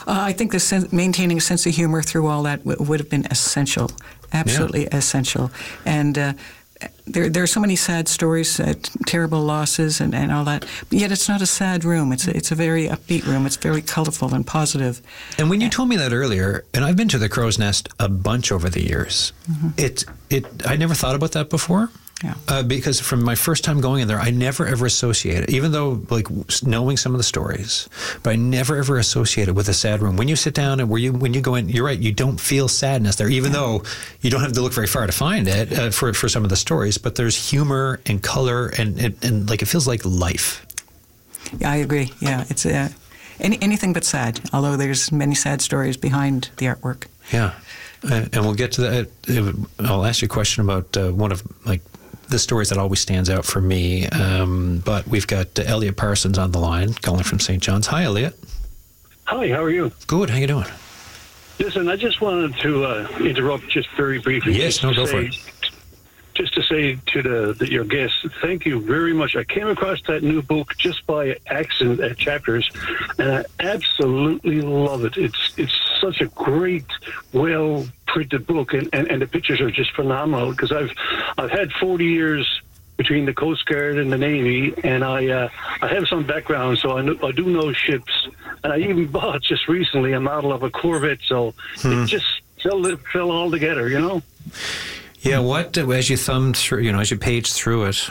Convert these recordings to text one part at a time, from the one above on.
I think maintaining a sense of humor through all that would have been essential, absolutely essential. And there are so many sad stories, terrible losses, and all that. But yet, it's not a sad room. It's a very upbeat room. It's very colorful and positive. And when you told me that earlier, and I've been to the Crow's Nest a bunch over the years, I never thought about that before. Yeah. Because from my first time going in there, I never ever associated, even though like knowing some of the stories, but I never ever associated with a sad room. When you sit down and when you go in, you're right, you don't feel sadness there, even though you don't have to look very far to find it for some of the stories. But there's humor and color and like it feels like life. Yeah, I agree. Yeah, it's anything but sad. Although there's many sad stories behind the artwork. Yeah, and we'll get to that. I'll ask you a question about one of like the stories that always stands out for me. But we've got Elliot Parsons on the line, calling from St. John's. Hi, Elliot. Hi, how are you? Good. How you doing? Listen, I just wanted to interrupt just very briefly. Yes, go for it. Just to say to your guests, thank you very much. I came across that new book just by accident at Chapters, and I absolutely love it. It's such a great, well-printed book, and the pictures are just phenomenal, because I've had 40 years between the Coast Guard and the Navy, and I have some background, so I do know ships, and I even bought just recently a model of a Corvette, so it just fell all together, you know? Yeah, as you thumbed through, as you page through it,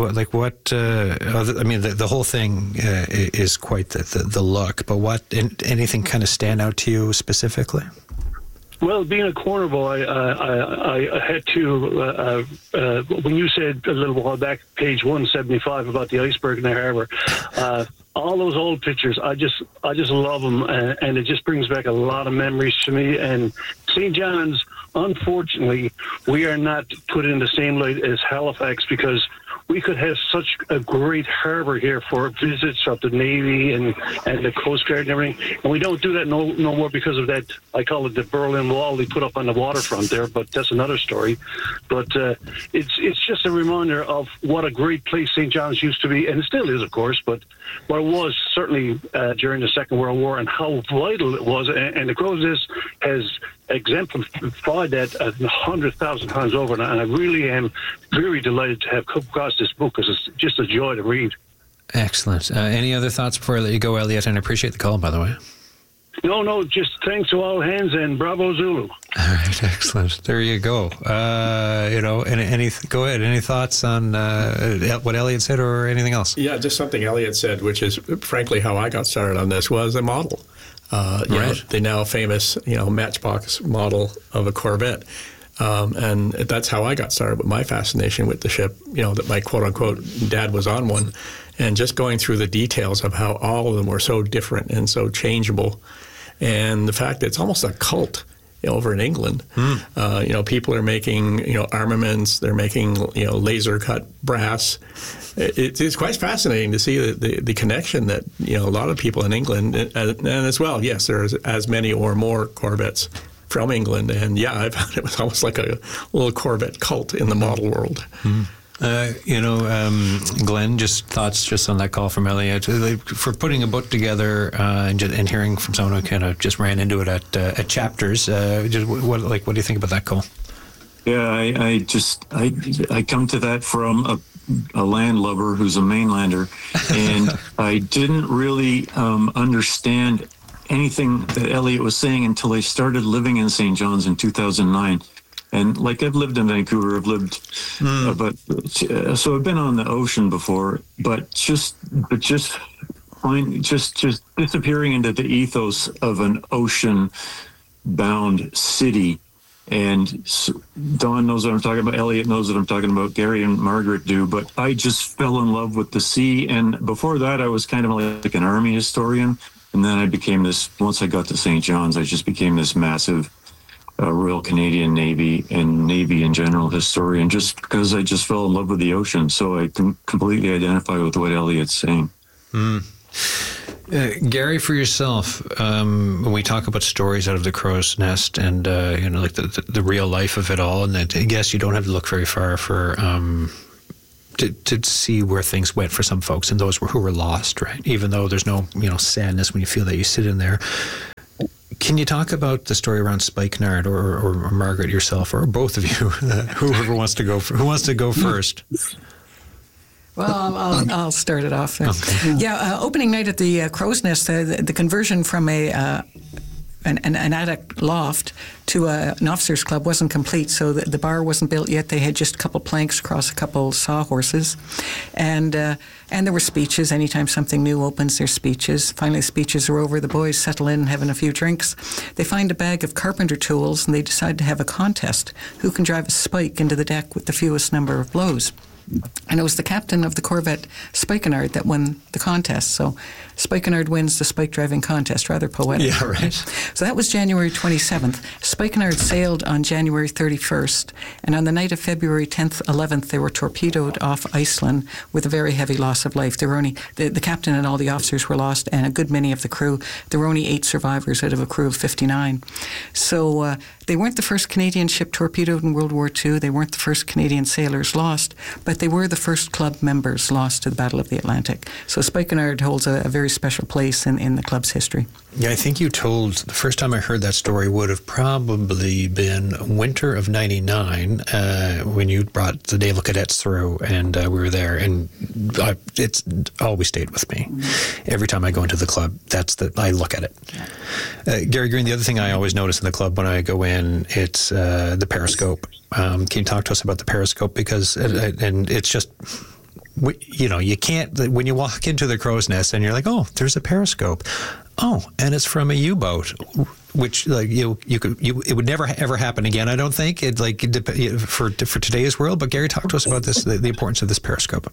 the whole thing is quite the look, but anything kind of stand out to you specifically? Well, being a corner boy, I had to, when you said a little while back, page 175 about the iceberg in the harbor, all those old pictures, I just love them, and it just brings back a lot of memories to me. And St. John's, unfortunately, we are not put in the same light as Halifax, because we could have such a great harbor here for visits of the Navy and the Coast Guard and everything. And we don't do that no more because of that, I call it the Berlin Wall they put up on the waterfront there, but that's another story. But it's just a reminder of what a great place St. John's used to be, and it still is, of course, but what it was certainly during the Second World War, and how vital it was. And the Crow's Nest has exemplified that 100,000 times over, and I really am very delighted to have come across this book, because it's just a joy to read. Excellent. Any other thoughts before I let you go, Elliot? And I appreciate the call, by the way. No, just thanks to all hands, and bravo Zulu. All right, excellent. There you go. Go ahead. Any thoughts on what Elliot said or anything else? Yeah, just something Elliot said, which is frankly how I got started on this, was a model. The now famous, Matchbox model of a Corvette. And that's how I got started with my fascination with the ship, that my quote-unquote dad was on one. And just going through the details of how all of them were so different and so changeable. And the fact that it's almost a cult over in England. People are making, armaments, they're making, laser-cut brass. It's quite fascinating to see the connection that, a lot of people in England, and as well, yes, there's as many or more Corvettes from England. And yeah, I found it was almost like a little Corvette cult in the model world. Glenn, just thoughts just on that call from Elliot for putting a book together and hearing from someone who kind of just ran into it at Chapters. What do you think about that call? Yeah, I come to that from a landlubber who's a mainlander, and I didn't really understand anything that Elliot was saying until I started living in St. John's in 2009. And I've lived in Vancouver, so I've been on the ocean before, but just disappearing into the ethos of an ocean-bound city. And Don knows what I'm talking about. Elliot knows what I'm talking about. Gary and Margaret do. But I just fell in love with the sea. And before that, I was kind of like an army historian. And then I became once I got to St. John's, I just became this massive Royal Canadian Navy and Navy in general historian, just because I just fell in love with the ocean. So I can completely identify with what Elliot's saying. Gary, for yourself, when we talk about stories out of the Crow's Nest and the real life of it all, and I guess you don't have to look very far for to see where things went for some folks and those who were lost, right? Even though there's no sadness when you feel that you sit in there. Can you talk about the story around Spikenard, or Margaret yourself, or both of you, whoever wants to go? Who wants to go first? Well, I'll start it off. Okay. Yeah, opening night at the Crow's Nest, the conversion from an attic loft to an officers' club wasn't complete, so the bar wasn't built yet. They had just a couple planks across a couple sawhorses, and there were speeches. Anytime something new opens, there's speeches. Finally, speeches are over. The boys settle in, having a few drinks. They find a bag of carpenter tools, and they decide to have a contest: who can drive a spike into the deck with the fewest number of blows. And it was the captain of the corvette Spikenard that won the contest. So Spikenard wins the spike driving contest. Rather poetic. Yeah, right. So that was January 27th. Spikenard sailed on January 31st. And on the night of February 10th, 11th, they were torpedoed off Iceland with a very heavy loss of life. There were only, the captain and all the officers were lost, and a good many of the crew. There were only 8 survivors out of a crew of 59. So they weren't the first Canadian ship torpedoed in World War II. They weren't the first Canadian sailors lost, but they were the first club members lost to the Battle of the Atlantic. So Spikenard holds a very special place in the club's history. Yeah, I think you told, the first time I heard that story would have probably been winter of 99, when you brought the Naval Cadets through, and we were there, and it's always stayed with me. Every time I go into the club, I look at it. Gary Green, the other thing I always notice in the club when I go in, it's the periscope. Can you talk to us about the periscope? Because, and it's just, you can't, when you walk into the Crow's Nest and you're like, oh, there's a periscope. Oh, and it's from a U-boat, which it would never ever happen again. I don't think for today's world. But Gary, talk to us about this, the importance of this periscope.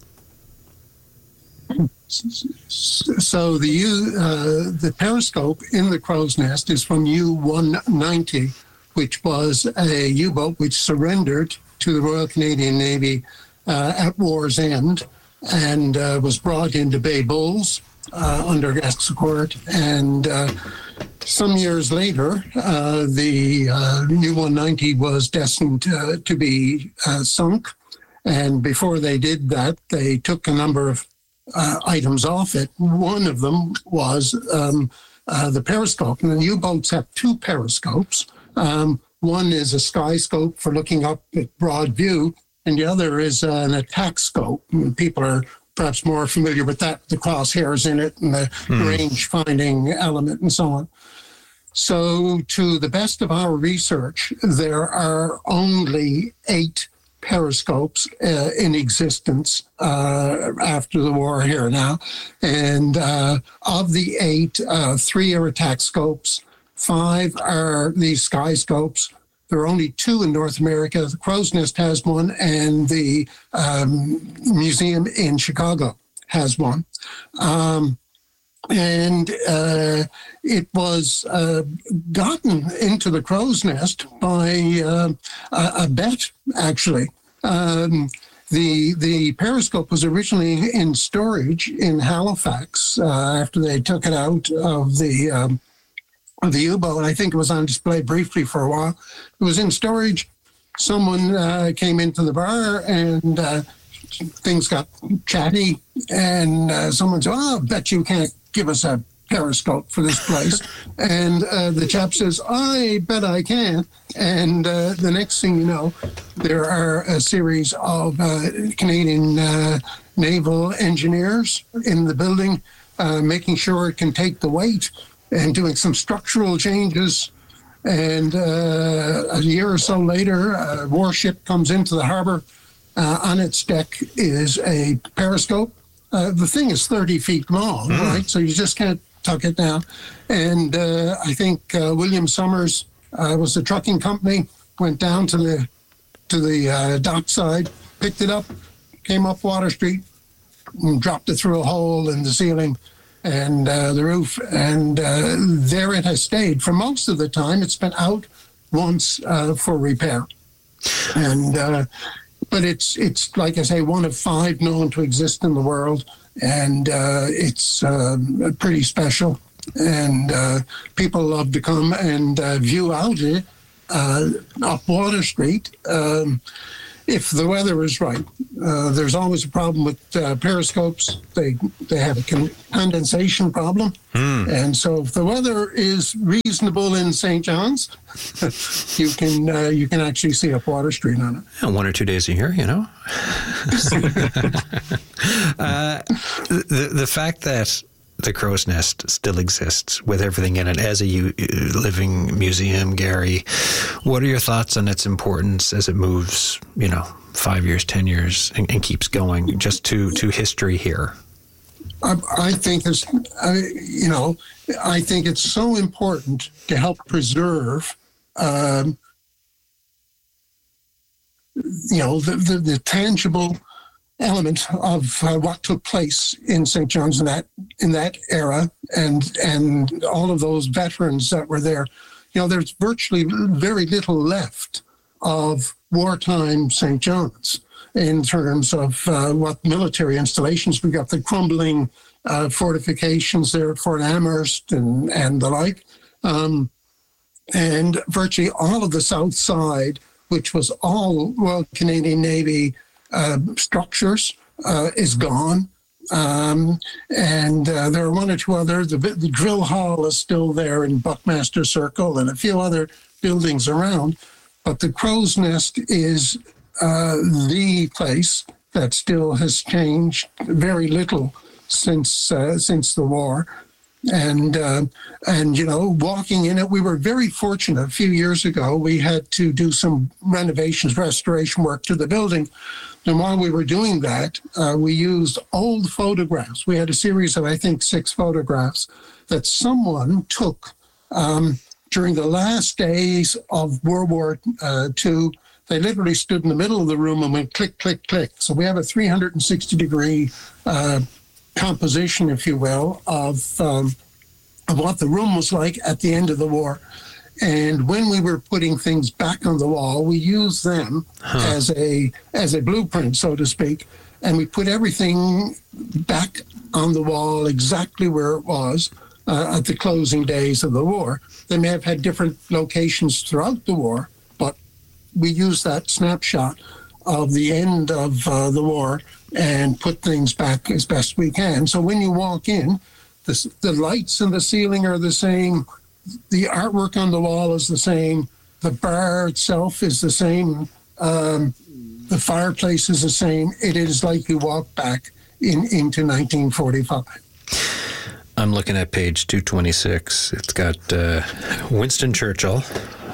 So the periscope in the Crow's Nest is from U-190, which was a U-boat which surrendered to the Royal Canadian Navy at war's end, and was brought into Bay Bulls under escort. And some years later, the U-190 was destined to be sunk. And before they did that, they took a number of items off it. One of them was the periscope. And the U-boats have 2 periscopes. One is a sky scope for looking up at broad view, and the other is an attack scope. People are perhaps more familiar with that, the crosshairs in it and the range finding element and so on. So to the best of our research, there are only 8 periscopes in existence after the war here now. And of the 8, 3 are attack scopes, 5 are these sky scopes. There are only 2 in North America. The Crow's Nest has one, and the museum in Chicago has one. And it was gotten into the Crow's Nest by a bet, actually. The periscope was originally in storage in Halifax after they took it out of the U-boat. I think it was on display briefly for a while. It was in storage. Someone came into the bar and things got chatty, and someone said, "Oh, I bet you can't give us a periscope for this place." And the chap says, "I bet I can." And the next thing you know, there are a series of Canadian naval engineers in the building making sure it can take the weight and doing some structural changes. And a year or so later, a warship comes into the harbor. On its deck is a periscope. The thing is 30 feet long, right? So you just can't tuck it down. And I think William Summers was the trucking company, went down to the dockside, picked it up, came up Water Street, and dropped it through a hole in the ceiling and the roof. And there it has stayed for most of the time. It's been out once for repair. And but it's like I say, one of 5 known to exist in the world, and it's pretty special. And people love to come and view out it up Water Street. if the weather is right. There's always a problem with periscopes. They have a condensation problem. And so if the weather is reasonable in St. John's, you can actually see up Water Street on it. Yeah, 1 or 2 days a year, you know. The fact that the Crow's Nest still exists with everything in it as a living museum, Gary, what are your thoughts on its importance as it moves, 5 years, 10 years, and keeps going just to history here? I think I think it's so important to help preserve, the tangible element of what took place in St. John's in that era, and all of those veterans that were there. There's virtually very little left of wartime St. John's in terms of what military installations. We got the crumbling fortifications there at Fort Amherst and the like, and virtually all of the south side, which was all Royal Canadian Navy structures, is gone. And there are one or two others. The drill hall is still there in Buckmaster Circle and a few other buildings around. But the Crow's Nest is the place that still has changed very little since the war. And walking in it, we were very fortunate. A few years ago, we had to do some renovations, restoration work to the building. And while we were doing that, we used old photographs. We had a series of, I think, 6 photographs that someone took during the last days of World War II. They literally stood in the middle of the room and went click, click, click. So we have a 360-degree composition, if you will, of what the room was like at the end of the war. And when we were putting things back on the wall, we used them as a blueprint, so to speak, and we put everything back on the wall exactly where it was at the closing days of the war. They may have had different locations throughout the war, but we used that snapshot of the end of the war and put things back as best we can. So when you walk in, the lights in the ceiling are the same. The artwork on the wall is the same. The bar itself is the same. The fireplace is the same. It is like you walk back into 1945. I'm looking at page 226. It's got Winston Churchill,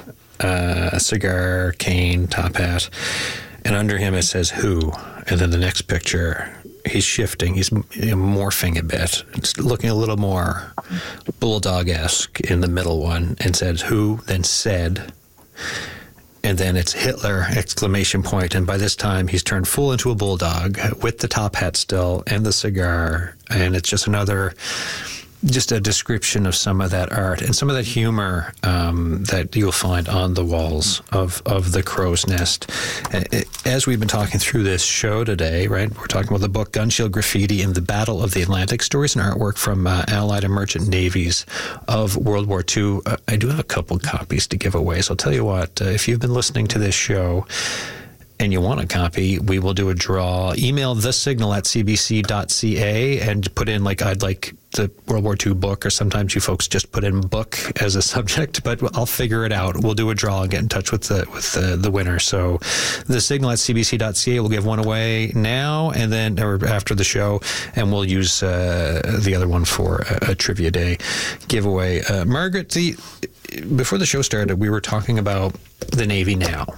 a cigar, cane, top hat, and under him it says "Who." And then the next picture, he's shifting, he's morphing a bit. It's looking a little more bulldog-esque in the middle one, and says "Who," then "said," and then it's Hitler, exclamation point. And by this time, he's turned full into a bulldog with the top hat still and the cigar. And it's just just a description of some of that art and some of that humor that you'll find on the walls of the Crow's Nest. As we've been talking through this show today, right, we're talking about the book Gunshield Graffiti and the Battle of the Atlantic, stories and artwork from Allied and merchant navies of World War II. I do have a couple copies to give away, so I'll tell you what, if you've been listening to this show and you want a copy, we will do a draw. Email thesignal@cbc.ca and put in, I'd like the World War II book, or sometimes you folks just put in book as a subject, but I'll figure it out. We'll do a draw and get in touch with the winner. So thesignal@cbc.ca, we'll give one away now and then, or after the show, and we'll use the other one for a Trivia Day giveaway. Margaret, before the show started, we were talking about the Navy now.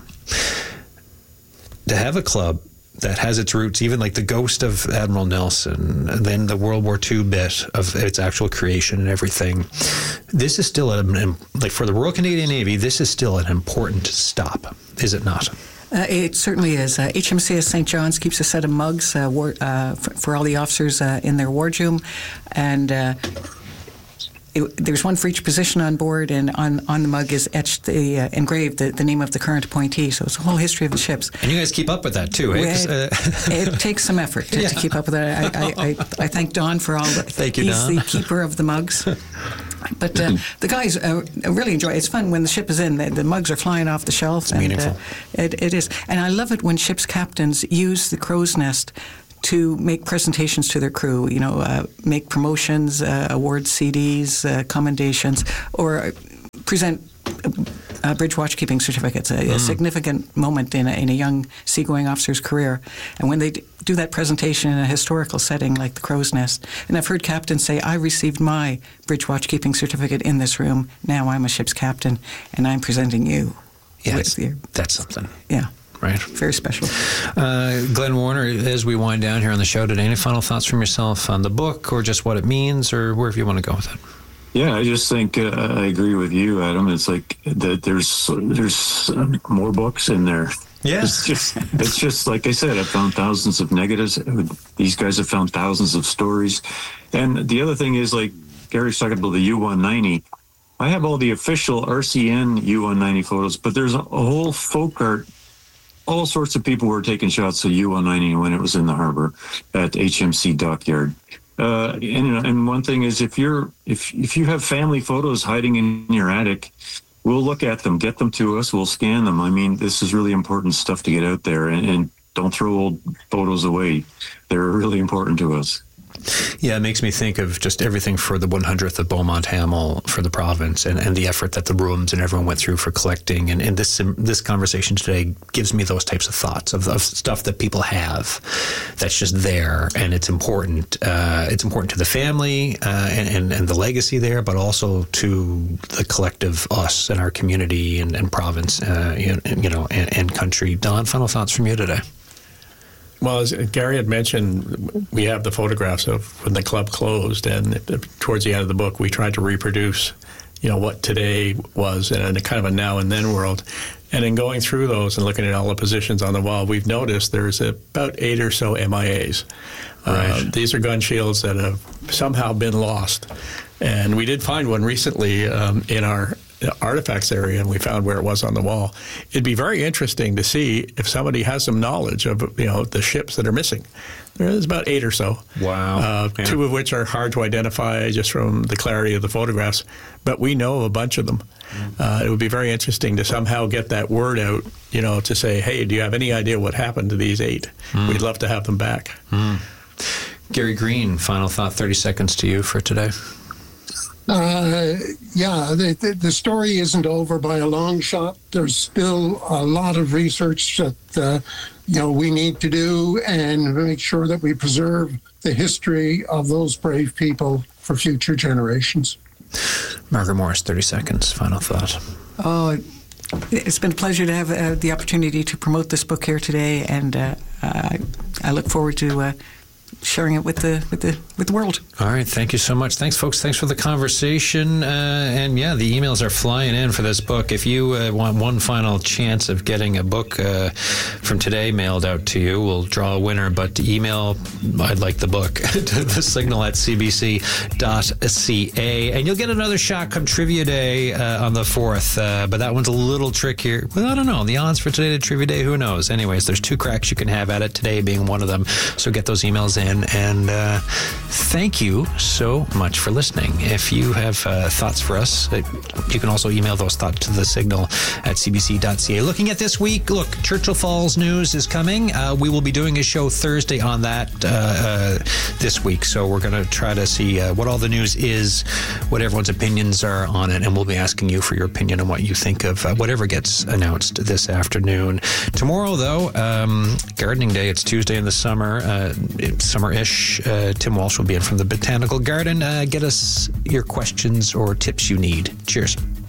To have a club that has its roots, even like the ghost of Admiral Nelson, and then the World War II bit of its actual creation and everything, this is still, for the Royal Canadian Navy, this is still an important stop, is it not? It certainly is. HMCS St. John's keeps a set of mugs for all the officers in their wardroom, and there's one for each position on board, and on the mug is etched, engraved the name of the current appointee. So it's a whole history of the ships. And you guys keep up with that too, eh? It takes some effort to keep up with that. I thank Don for all the. Thank you, He's Don. the keeper of the mugs. But the guys really enjoy it. It's fun when the ship is in. The mugs are flying off the shelf. It's meaningful. It is. And I love it when ship's captains use the Crow's Nest to make presentations to their crew, make promotions, award CDs, commendations, or present bridge watchkeeping certificates, a significant moment in a young seagoing officer's career. And when they do that presentation in a historical setting like the Crow's Nest, and I've heard captains say, I received my bridge watchkeeping certificate in this room, now I'm a ship's captain, and I'm presenting you. Yes, that's something. Yeah. Right. Very special. Glenn Warner, as we wind down here on the show today, any final thoughts from yourself on the book or just what it means or wherever you want to go with it? Yeah, I just think I agree with you, Adam. It's like that there's more books in there. Yeah. It's just like I said, I've found thousands of negatives. These guys have found thousands of stories. And the other thing is, like Gary's talking about the U-190, I have all the official RCN U-190 photos, but there's a whole folk art. All sorts of people were taking shots of U-190 when it was in the harbor at HMC Dockyard. And one thing is, if you have family photos hiding in your attic, we'll look at them, get them to us, we'll scan them. I mean, this is really important stuff to get out there, and don't throw old photos away. They're really important to us. Yeah, it makes me think of just everything for the 100th of Beaumont Hamel for the province and the effort that the rooms and everyone went through for collecting. And this conversation today gives me those types of thoughts of stuff that people have that's just there. And it's important. It's important to the family and the legacy there, but also to the collective us and our community and province, and country. Don, final thoughts from you today? Well, as Gary had mentioned, we have the photographs of when the club closed, and towards the end of the book, we tried to reproduce, what today was in a kind of a now and then world. And in going through those and looking at all the positions on the wall, we've noticed there's about 8 or so MIAs. Right. These are gun shields that have somehow been lost. And we did find one recently in our artifacts area, and we found where it was on the wall. It'd be very interesting to see if somebody has some knowledge of the ships that are missing. There's about 8 or so. Wow. 2 of which are hard to identify just from the clarity of the photographs, but we know a bunch of them. It would be very interesting to somehow get that word out, to say, hey, do you have any idea what happened to these 8? We'd love to have them back. Gary Green, final thought, 30 seconds to you for today. The story isn't over by a long shot. There's still a lot of research that we need to do and make sure that we preserve the history of those brave people for future generations. Margaret Morris, 30 seconds, final thought. Oh, it's been a pleasure to have the opportunity to promote this book here today, and I look forward to sharing it with the world. All right, thank you so much. Thanks, folks. Thanks for the conversation. And yeah, the emails are flying in for this book. If you want one final chance of getting a book from today mailed out to you, we'll draw a winner. But email, I'd like the book, to the signal at cbc.ca. And you'll get another shot come Trivia Day on the 4th. But that one's a little trickier. Well, I don't know. The odds for today to Trivia Day, who knows? Anyways, there's 2 cracks you can have at it, today being one of them. So get those emails in. And thank you so much for listening. If you have thoughts for us, you can also email those thoughts to the signal at cbc.ca. Looking at this week, look, Churchill Falls news is coming. We will be doing a show Thursday on that this week. So we're going to try to see what all the news is, what everyone's opinions are on it, and we'll be asking you for your opinion on what you think of whatever gets announced this afternoon. Tomorrow, though, Gardening Day. It's Tuesday in the summer. Summer-ish. Tim Walsh will be in from the Botanical Garden. Get us your questions or tips you need. Cheers.